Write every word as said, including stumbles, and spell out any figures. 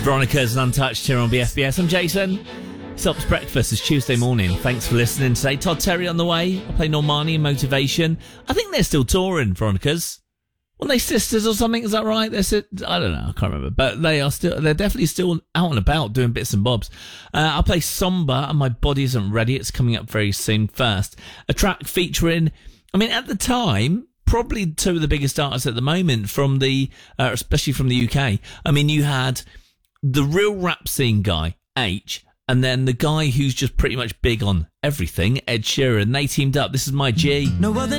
Veronica's and Untouched here on B F B S. I'm Jason. Stops breakfast is Tuesday morning. Thanks for listening today. Todd Terry on the way. I play Normani and Motivation. I think they're still touring, Veronica's. Weren't they sisters or something? Is that right? They're si- I don't know. I can't remember. But they are still, they're definitely still out and about doing bits and bobs. Uh, I'll play Somber and My Body Isn't Ready. It's coming up very soon. First, a track featuring, I mean, at the time, probably two of the biggest artists at the moment from the, uh, especially from the U K. I mean, you had the real rap scene guy, H, and then the guy who's just pretty much big on everything, Ed Sheeran. They teamed up. This is My G. No other